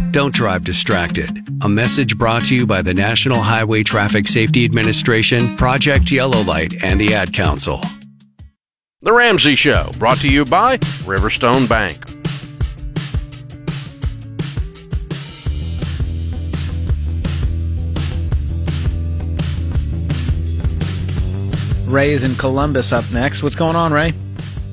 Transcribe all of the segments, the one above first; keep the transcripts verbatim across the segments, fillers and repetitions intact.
Don't drive distracted. A message brought to you by the National Highway Traffic Safety Administration, Project Yellow Light, and the Ad Council. The Ramsey Show, brought to you by Riverstone Bank. Ray is in Columbus up next. What's going on, Ray?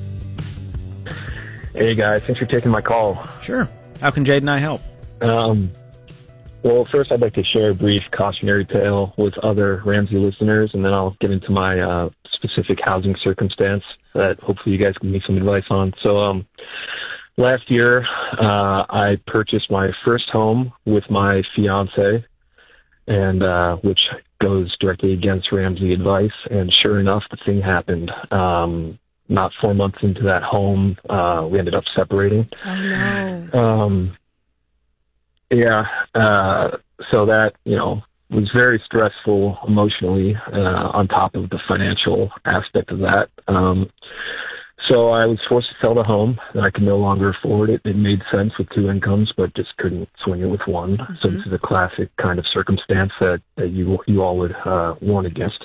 Hey, guys. Thanks for taking my call. Sure. How can Jade and I help? Um, well, first, I'd like to share a brief cautionary tale with other Ramsey listeners, and then I'll get into my uh, specific housing circumstance that hopefully you guys can give me some advice on. So um, last year, uh, I purchased my first home with my fiance, and uh, which goes directly against Ramsey advice. And sure enough, the thing happened. Um, not four months into that home, uh, we ended up separating. Oh, no. Um, yeah. Uh, so that, you know, was very stressful emotionally, uh, on top of the financial aspect of that. Um, so I was forced to sell the home, and I could no longer afford it. It made sense with two incomes, but just couldn't swing it with one. Mm-hmm. So this is a classic kind of circumstance that, that you you all would uh, warn against.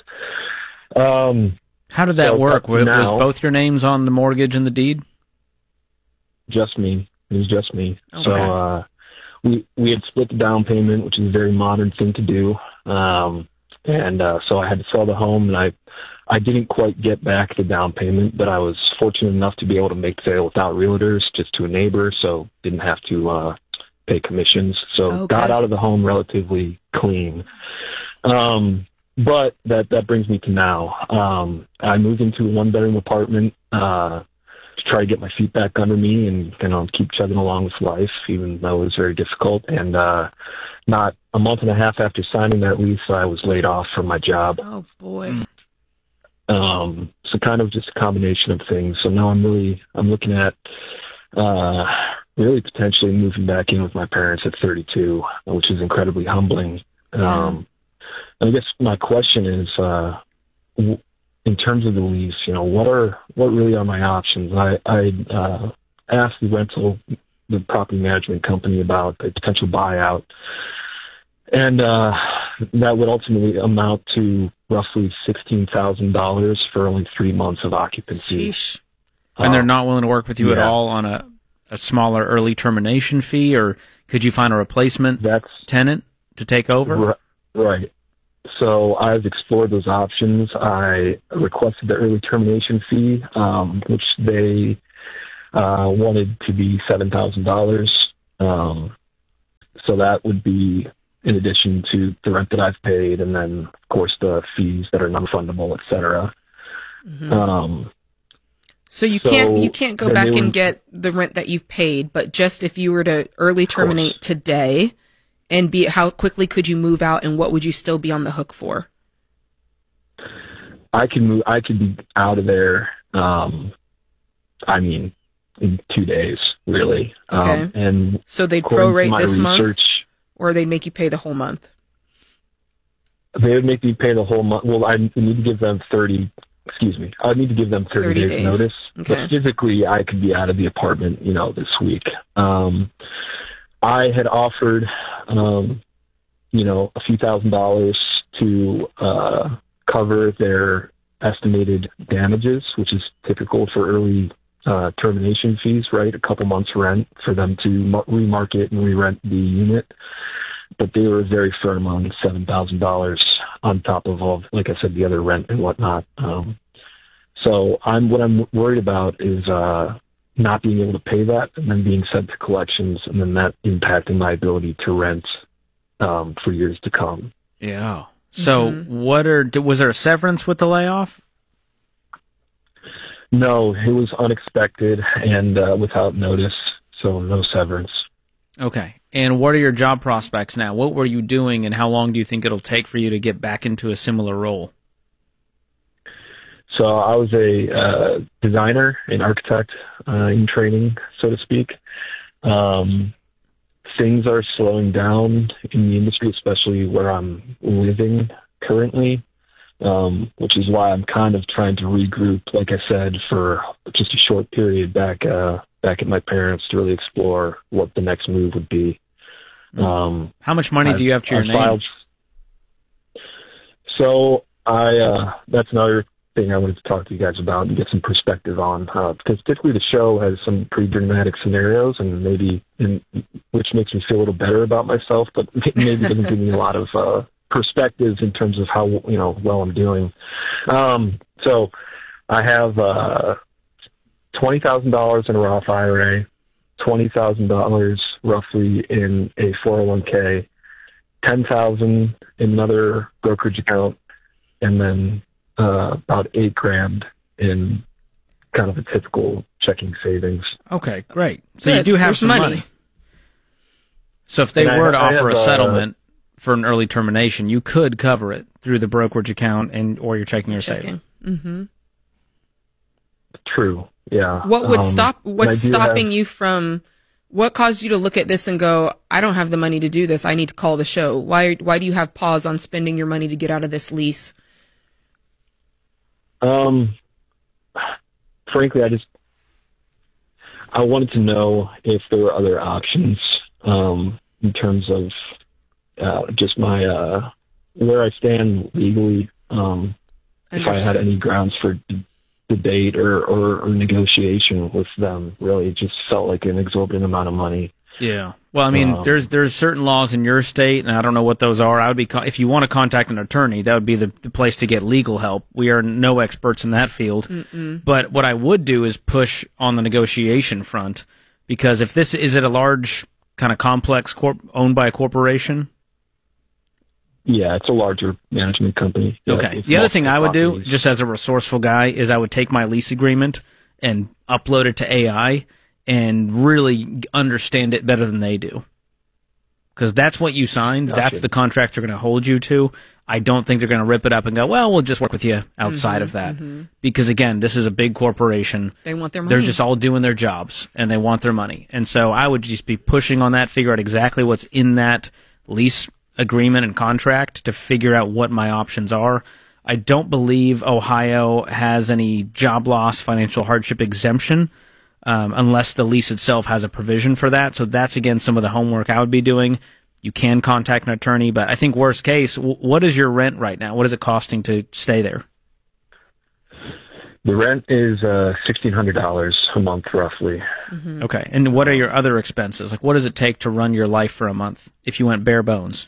Um, How did that so work? Was, now, was both your names on the mortgage and the deed? Just me. It was just me. Okay. So uh, we we had split the down payment, which is a very modern thing to do. Um, and uh, so I had to sell the home, and I I didn't quite get back the down payment, but I was fortunate enough to be able to make the sale without realtors, just to a neighbor, so didn't have to uh, pay commissions. So Okay. got out of the home relatively clean. Um, but that, that brings me to now. Um, I moved into a one-bedroom apartment uh, to try to get my feet back under me and, you know, keep chugging along with life, even though it was very difficult. And uh, not a month and a half after signing that lease, I was laid off from my job. Oh, boy. Um, so kind of just a combination of things. So now I'm really, I'm looking at, uh, really potentially moving back in with my parents at thirty-two, which is incredibly humbling. Yeah. Um, and I guess my question is, uh, w- in terms of the lease, you know, what are, what really are my options? I, I, uh, asked the rental, the property management company about a potential buyout. And, uh, that would ultimately amount to roughly sixteen thousand dollars for only three months of occupancy. Sheesh. And they're Um, not willing to work with you at yeah. all on a, a smaller early termination fee, or could you find a replacement That's tenant to take over? ri- right. So I've explored those options. I requested the early termination fee, um, which they uh, wanted to be seven thousand dollars. Um, so that would be in addition to the rent that I've paid, and then, of course, the fees that are non-refundable, et cetera. Mhm. Um, So you So can't you can't go then back they and would- get the rent that you've paid, but just if you were to early terminate today, and be how quickly could you move out, and what would you still be on the hook for? I can move. I could be out of there. Um, I mean, in two days, really. Okay. Um, and So they'd according to prorate my this month, research, or they'd make you pay the whole month. they would make me pay the whole month. Well, I need to give them thirty. Excuse me. I would need to give them thirty, thirty days, days. notice. Okay. But physically, I could be out of the apartment, you know, this week. Um, I had offered, um, you know, a few thousand dollars to uh, cover their estimated damages, which is typical for early uh, termination fees, right? A couple months rent for them to mar- remarket and re-rent the unit. But they were very firm on seven thousand dollars on top of all, like I said, the other rent and whatnot. Um, so I'm what I'm worried about is uh, not being able to pay that, and then being sent to collections, and then that impacting my ability to rent um, for years to come. Yeah. So Mhm. what are did- was there a severance with the layoff? No, it was unexpected and uh, without notice, so no severance. Okay. And what are your job prospects now? What were you doing, and how long do you think it'll take for you to get back into a similar role? So I was a uh, designer and architect uh, in training, so to speak. Um, things are slowing down in the industry, especially where I'm living currently, um, which is why I'm kind of trying to regroup, like I said, for just a short period back uh, back at my parents to really explore what the next move would be. Um, How much money I've, do you have to your I've name? Filed, so I, uh, that's another thing I wanted to talk to you guys about and get some perspective on, uh, because typically the show has some pretty dramatic scenarios, and maybe, in, which makes me feel a little better about myself, but maybe doesn't give me a lot of uh, perspectives in terms of how, you know, well I'm doing. Um, so I have uh, twenty thousand dollars in a Roth I R A, twenty thousand dollars roughly in a four oh one k, ten thousand dollars in another brokerage account, and then uh, about eight grand in kind of a typical checking savings. Okay, great. So Good. you do have There's some money. money. So if they And I- were to I offer have, a uh, settlement for an early termination, you could cover it through the brokerage account and or your checking or saving. Checking. Mm-hmm. True. Yeah. What would Um, stop? and What's I do stopping have- you from? What caused you to look at this and go, I don't have the money to do this. I need to call the show. Why? Why do you have pause on spending your money to get out of this lease? Um, frankly, I just I wanted to know if there were other options um, in terms of uh, just my uh, where I stand legally. Um, if I had Understood. any grounds for d- debate or, or, or negotiation with them, really, it just felt like an exorbitant amount of money. Yeah. Well, I mean, Um, there's there's certain laws in your state, and I don't know what those are. I would be co- if you want to contact an attorney, that would be the, the place to get legal help. We are no experts in that field. Mm-mm. But what I would do is push on the negotiation front, because if this is it a large kind of complex corp owned by a corporation. Yeah, it's a larger management company. Yeah, Okay. with The other thing multiple I would do, properties. just as a resourceful guy, is I would take my lease agreement and upload it to A I and really understand it better than they do. Because that's what you signed. Gotcha. That's the contract they're going to hold you to. I don't think they're going to rip it up and go, well, we'll just work with you outside Mm-hmm, of that. Because, again, this is a big corporation. They want their money. They're just all doing their jobs, and they want their money. And so I would just be pushing on that, figure out exactly what's in that lease agreement and contract to figure out what my options are. I don't believe Ohio has any job loss financial hardship exemption, um, unless the lease itself has a provision for that. So that's, again, some of the homework I would be doing. You can contact an attorney, but I think worst case, w- what is your rent right now? What is it costing to stay there? The rent is uh, sixteen hundred dollars a month, roughly. Okay. And what are your other expenses? Like, what does it take to run your life for a month if you went bare bones?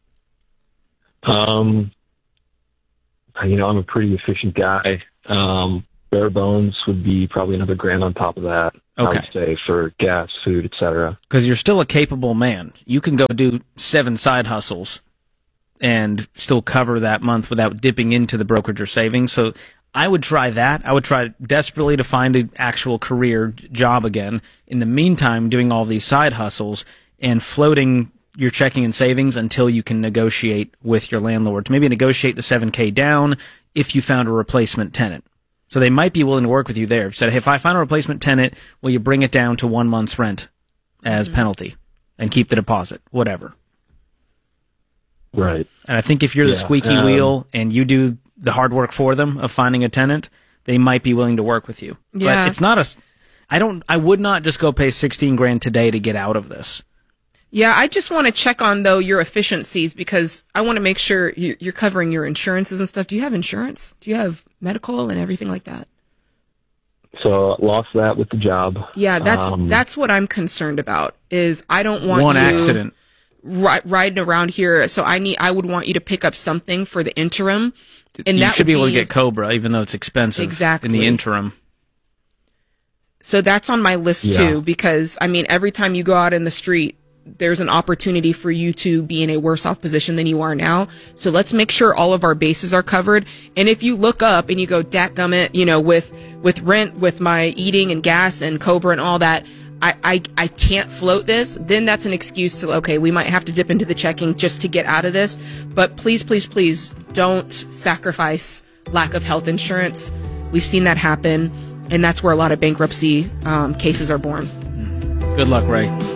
Um, you know, I'm a pretty efficient guy. Um, bare bones would be probably another grand on top of that. I Okay. would say for gas, food, et cetera. Because you're still a capable man. You can go do seven side hustles and still cover that month without dipping into the brokerage or savings. So I would try that. I would try desperately to find an actual career job again. In the meantime, doing all these side hustles and floating your checking and savings until you can negotiate with your landlord to maybe negotiate the seven K down if you found a replacement tenant. So they might be willing to work with you there. Said, hey, if I find a replacement tenant, will you bring it down to one month's rent as penalty and keep the deposit, whatever. Right. And I think if you're the Yeah, squeaky um, wheel and you do the hard work for them of finding a tenant, they might be willing to work with you. Yeah. But it's not a, I don't, I would not just go pay sixteen grand today to get out of this. Yeah, I just want to check on, though, your efficiencies, because I want to make sure you- you're covering your insurances and stuff. Do you have insurance? Do you have medical and everything like that? So lost that with the job. Yeah, that's Um, that's what I'm concerned about. Is I don't want One you accident. ri- riding around here. So I need I would want you to pick up something for the interim, and You that should would be able to get Cobra, even though it's expensive Exactly. in the interim. So that's on my list Yeah. too, because I mean, every time you go out in the street, there's an opportunity for you to be in a worse off position than you are now. So let's make sure all of our bases are covered. And if you look up and you go, dadgummit, you know, with, with rent, with my eating and gas and Cobra and all that, I, I, I can't float this, then that's an excuse to, okay, we might have to dip into the checking just to get out of this. But please, please, please don't sacrifice lack of health insurance. We've seen that happen. And that's where a lot of bankruptcy um, cases are born. Good luck, Ray.